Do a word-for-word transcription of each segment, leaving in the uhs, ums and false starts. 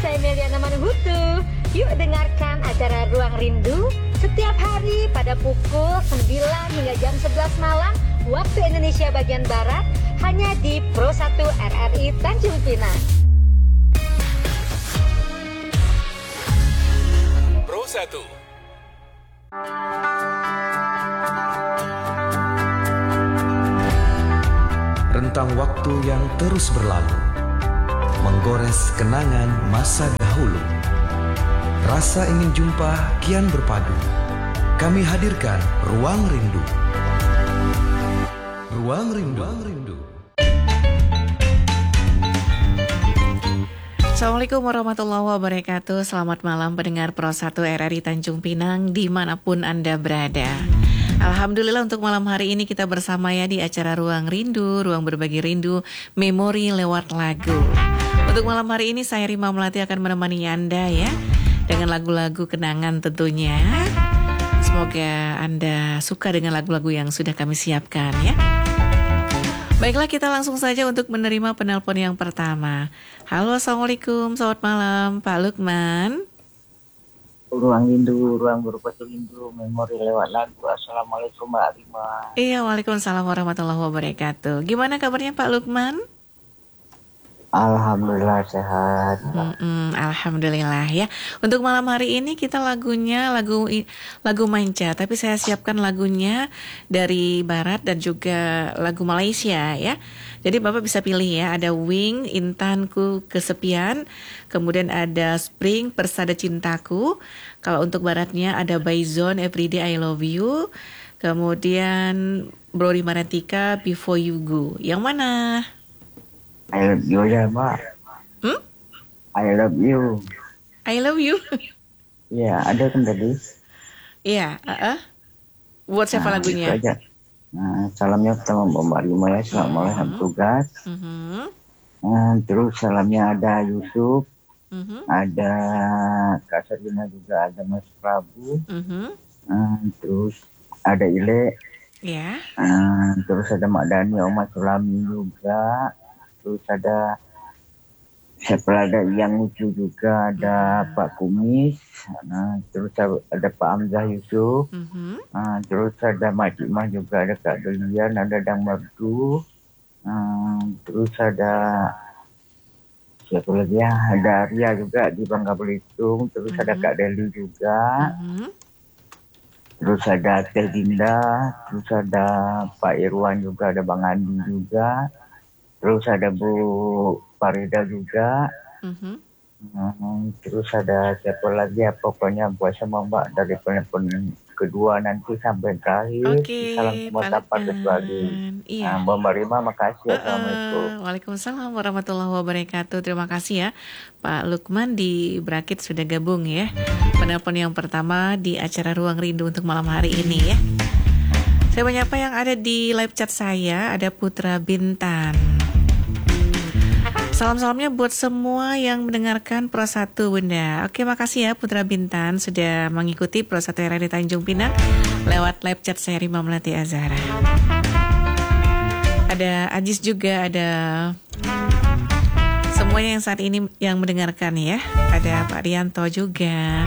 saya Meliana Manuhutu. Yuk dengarkan acara Ruang Rindu setiap hari pada pukul sembilan hingga jam sebelas malam waktu Indonesia bagian Barat hanya di Pro satu R R I Tanjung Pinang. Pro satu. Rentang waktu yang terus berlalu, menggores kenangan masa dahulu. Rasa ingin jumpa kian berpadu. Kami hadirkan Ruang Rindu. Ruang Rindu. Ruang Rindu. Assalamualaikum warahmatullahi wabarakatuh. Selamat malam pendengar Pro satu R R I Tanjung Pinang dimanapun Anda berada. Alhamdulillah untuk malam hari ini kita bersama ya di acara Ruang Rindu, Ruang Berbagi Rindu, Memori lewat lagu. Untuk malam hari ini saya Rima Melati akan menemani Anda ya dengan lagu-lagu kenangan tentunya. Semoga Anda suka dengan lagu-lagu yang sudah kami siapkan ya. Baiklah, kita langsung saja untuk menerima penelpon yang pertama. Halo, Assalamualaikum, selamat malam Pak Lukman. Ruang Rindu, Ruang Berbagi Rindu, Memori lewat lagu. Assalamualaikum Mbak Rima. Iya, waalaikumsalam warahmatullahi wabarakatuh. Gimana kabarnya Pak Lukman? Alhamdulillah sehat. Mm-mm, Alhamdulillah ya. Untuk malam hari ini kita lagunya lagu lagu manca, tapi saya siapkan lagunya dari Barat dan juga lagu Malaysia ya. Jadi Bapak bisa pilih ya, ada Wing, Intanku Kesepian, kemudian ada Spring, Persada Cintaku. Kalau untuk Baratnya ada Byzone, Everyday I Love You, kemudian Brody Maratika, Before You Go. Yang mana? I love you ya Mbak. Hmm? I love you. I love you. Iya, ada kan tadi? Iya, uh-uh. Buat siapa Nah, lagunya? itu aja. Nah, salamnya pertama Mbak Rima ya, selamat malam mm-hmm. tugas. Mm-hmm. Nah, terus salamnya ada Yusuf, Mm-hmm. ada Kak Sarina juga, ada Mas Prabu, Mm-hmm. nah, terus ada Ile, Ya. nah, terus ada Mak Dani, Oma Sulami juga. Terus ada siapa ada yang lucu juga, ada hmm. Pak Kumis, nah, terus ada Pak Hamzah Yusuf, hmm. nah, terus ada Mak Cimah juga, ada Kak Delian, ada Dang Merdu, nah, terus ada siapa lagi ya, ada Ria juga di Bangka Belitung, terus hmm. ada Kak Deli juga, hmm. terus ada Teh Dinda, terus ada Pak Irwan juga, ada Bang Andi juga. Terus ada Bu Farida juga, mm-hmm. hmm, terus ada siapa lagi ya, pokoknya buat sama Mbak dari penelpon kedua nanti sampai terakhir. Oke, salam semua sapa kecuali. Iya. Nah, Mbak Rima, makasih. Uh, Assalamualaikum. Waalaikumsalam warahmatullahi wabarakatuh. Terima kasih ya Pak Lukman di Brakit sudah gabung ya. Penelpon yang pertama di acara Ruang Rindu untuk malam hari ini ya. Saya menyapa yang ada di live chat saya, ada Putra Bintan. Salam-salamnya buat semua yang mendengarkan Pro satu Bunda. Oke, makasih ya Putra Bintan sudah mengikuti Pro satu R R I Tanjung Pinang lewat live chat saya Rima Melati Azhara. Ada Ajis juga, ada semuanya yang saat ini yang mendengarkan ya. Ada Pak Rianto juga.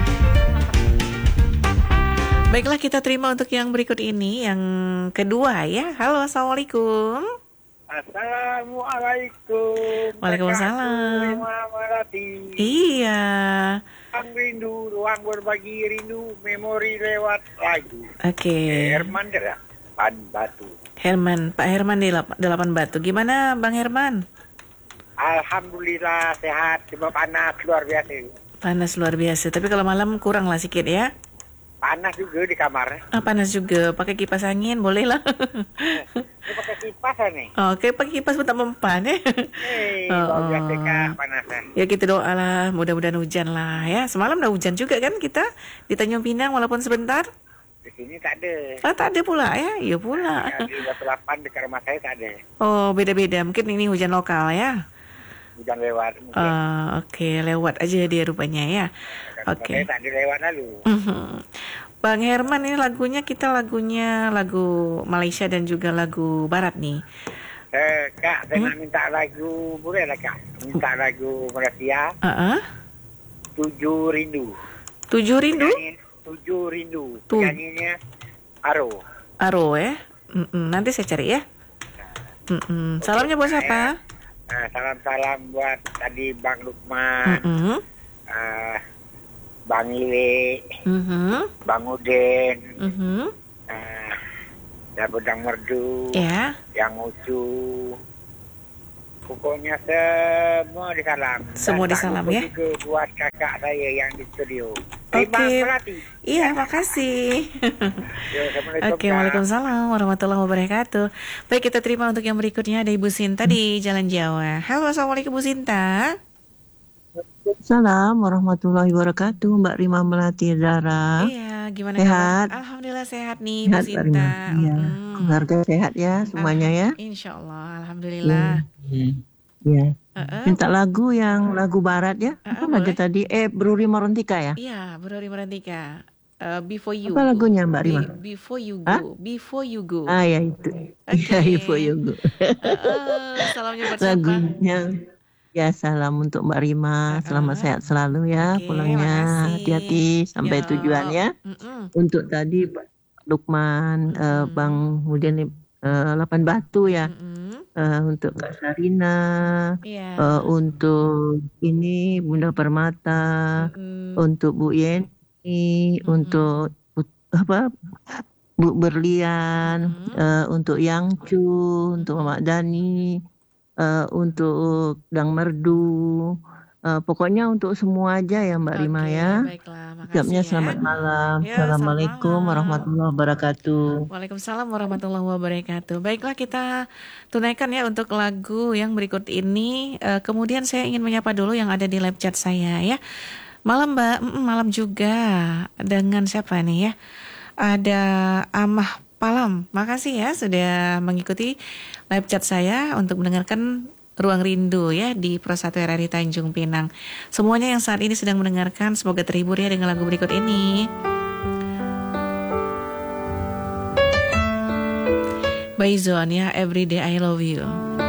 Baiklah, kita terima untuk yang berikut ini, yang kedua ya. Halo, Assalamualaikum. Assalamualaikum. Waalaikumsalam. Iya. Ruang Rindu, Ruang Berbagi Rindu, Memori lewat lagu. Oke. Okay. Herman Delapan Batu. Herman, Pak Herman di Delapan Batu. Gimana Bang Herman? Alhamdulillah sehat, cuma panas luar biasa. Panas luar biasa, tapi kalau malam kurang lah sedikit ya. Panas juga di kamar. Ah, panas juga. Pakai kipas angin boleh lah. Ini pakai kipas nih. Oke, pakai kipas pun tak mempan ya. Hei, luar biasa Kak, panasnya. Ya kita doa lah, mudah-mudahan hujan lah ya. Semalam udah hujan juga kan kita di Tanjung Pinang walaupun sebentar. Di sini tak ada. Ah, tak ada pula ya? Iya pula. Ya, di Batu Lapan dekat rumah saya tak ada. Oh, beda-beda. Mungkin ini hujan lokal ya. Hujan lewat. Uh, Oke, okay. Lewat aja dia rupanya ya. Oke. Okay. Tak dilewat lalu. Uh-huh. Bang Herman, ini lagunya kita lagunya lagu Malaysia dan juga lagu Barat nih. Eh, Kak, saya hmm? nak minta lagu, boleh lah Kak? Minta lagu Malaysia. Uh-uh. Tujuh Rindu. Tujuh Rindu? Penyanyi Tujuh Rindu. Tu- Penyanyinya Aro. Aro ya. Mm-mm, nanti saya cari ya. Mm-mm. Salamnya buat siapa? Nah, salam-salam buat tadi Bang Lukman, Mm-mm. uh, Bang Iwe, Mhm. Bang Uden, Mhm. uh, dan Budang Merdu, Ya. yang Ucu. Pokoknya semua disalam. Semua Dan disalam, tak lupa ya. juga buat kakak saya yang di studio. Oke. Bang Melati. Iya, makasih. Yo, Assalamualaikum, Oke, Kak. waalaikumsalam warahmatullahi wabarakatuh. Baik, kita terima untuk yang berikutnya ada Ibu Sinta di Jalan Jawa. Halo, assalamualaikum Bu Sinta. Assalamualaikum warahmatullahi wabarakatuh, Mbak Rima Melati Dara. Iya, gimana Sehat? kabar? Alhamdulillah sehat nih Bu Sehat, Mbak Sinta. Rima. Iya, Mm-mm. keluarga sehat ya semuanya ya. Insya Allah, alhamdulillah. Iya. Heeh. Minta lagu yang lagu barat ya. Ah, Apa lagu boleh. tadi? Eh, Bruri Morontika ya. Iya, Bro Merantika. Uh, before you Apa go. lagunya, Mbak Rima? Be- before you Hah? go. Before you go. Ah ya itu. Iya, Oke. Ibu Yogo. Heeh, salamnya buat siapa? Lagunya. Ya, salam untuk Mbak Rima. Selamat Ah. sehat selalu ya Oke, pulangnya. makasih. Hati-hati sampai Yo. tujuan ya. Mm-mm. Untuk tadi Pak Lukman, eh, Mm-mm. Bang kemudian eh, Lapan Batu ya. Mm-mm. Eh, untuk Kak Sarina, Iya. eh, untuk ini Bunda Permata, Mm-mm. untuk Bu Yeni, Mm-mm. untuk Put- apa Bu Berlian, Mm-mm. eh, untuk Yangcu, untuk Mama Dani, eh, untuk Dang Merdu, eh, pokoknya untuk semua aja ya Mbak Rima Oke, ya. baiklah. Makasih Ucapnya ya. selamat malam. Ya, selamat Assalamualaikum malam. warahmatullahi wabarakatuh. Waalaikumsalam warahmatullahi wabarakatuh. Baiklah, kita tunaikan ya untuk lagu yang berikut ini. Eh, kemudian saya ingin menyapa dulu yang ada di live chat saya ya. Malam Mbak, Mm, malam juga. Dengan siapa nih ya? Ada Amah Palam. Makasih ya sudah mengikuti live chat saya untuk mendengarkan Ruang Rindu ya di Pro satu R R I Tanjung Pinang. Semuanya yang saat ini sedang mendengarkan semoga terhibur ya dengan lagu berikut ini. By Zone ya, Everyday I Love You.